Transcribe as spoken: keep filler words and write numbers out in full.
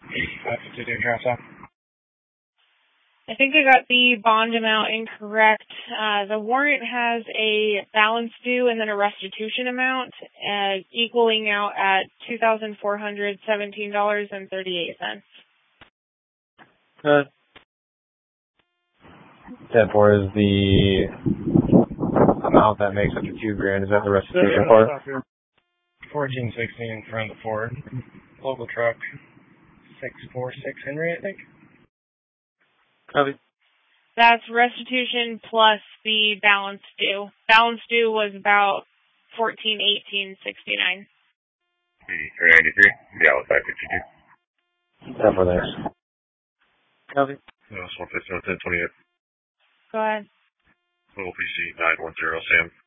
five fifty-two Trasso. I think I got the bond amount incorrect. Uh, the warrant has a balance due and then a restitution amount, uh, equaling out at two thousand four hundred seventeen dollars and thirty-eight cents. Uh, ten four is the amount that makes up to two grand. Is that the restitution part? fourteen sixty in front of the Ford. Local truck. six four six Henry, I think. Copy. That's restitution plus the balance due. Balance due was about fourteen eighteen sixty nine. eighty-three ninety-three. Yeah, five fifty-two. ten four, thanks. Copy. No, it's one fifty, ten twenty-eight. Go ahead. Little P C nine one zero, Sam.